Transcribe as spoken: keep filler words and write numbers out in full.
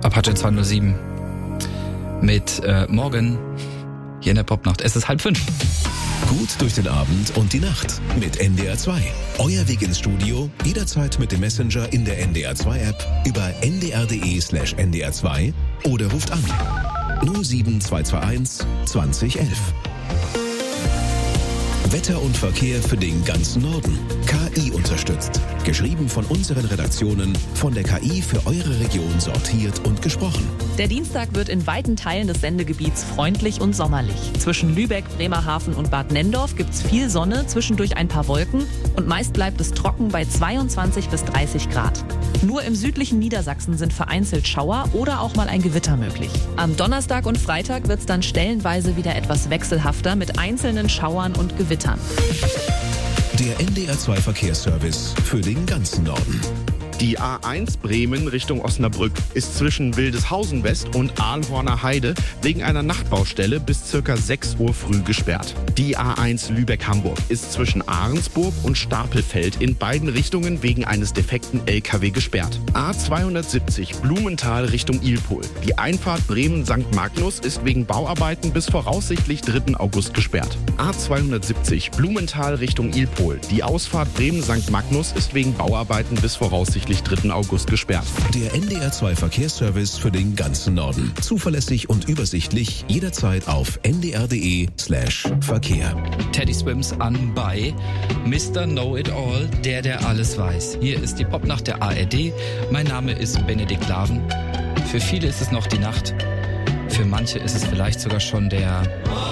Apache zwei null sieben mit äh, Morgen hier in der Popnacht. Es ist halb fünf. Gut durch den Abend und die Nacht mit N D R zwei. Euer Weg ins Studio, jederzeit mit dem Messenger in der N D R zwei App über n d r punkt d e slash n d r zwei oder ruft an null sieben zwei zwei eins zwanzig elf. Wetter und Verkehr für den ganzen Norden. K I unterstützt. Geschrieben von unseren Redaktionen, von der K I für eure Region sortiert und gesprochen. Der Dienstag wird in weiten Teilen des Sendegebiets freundlich und sommerlich. Zwischen Lübeck, Bremerhaven und Bad Nenndorf gibt's viel Sonne, zwischendurch ein paar Wolken und meist bleibt es trocken bei zweiundzwanzig bis dreißig Grad. Nur im südlichen Niedersachsen sind vereinzelt Schauer oder auch mal ein Gewitter möglich. Am Donnerstag und Freitag wird's dann stellenweise wieder etwas wechselhafter mit einzelnen Schauern und Gewittern. Der N D R zwei Verkehrsservice für den ganzen Norden. Die A eins Bremen Richtung Osnabrück ist zwischen Wildeshausen West und Ahlhorner Heide wegen einer Nachtbaustelle bis circa sechs Uhr früh gesperrt. Die A eins Lübeck-Hamburg ist zwischen Ahrensburg und Stapelfeld in beiden Richtungen wegen eines defekten L K W gesperrt. A zweihundertsiebzig Blumenthal Richtung Ilpol. Die Einfahrt Bremen-Sankt Magnus ist wegen Bauarbeiten bis voraussichtlich dritten August gesperrt. A zweihundertsiebzig Blumenthal Richtung Ilpol. Die Ausfahrt Bremen-Sankt Magnus ist wegen Bauarbeiten bis voraussichtlich dritten August gesperrt. Der N D R zwei Verkehrsservice für den ganzen Norden. Zuverlässig und übersichtlich, jederzeit auf n d r punkt d e slash Verkehr. Teddy Swims an bei Mister Know-It-All, der, der alles weiß. Hier ist die Popnacht der A R D. Mein Name ist Benedikt Laven. Für viele ist es noch die Nacht. Für manche ist es vielleicht sogar schon der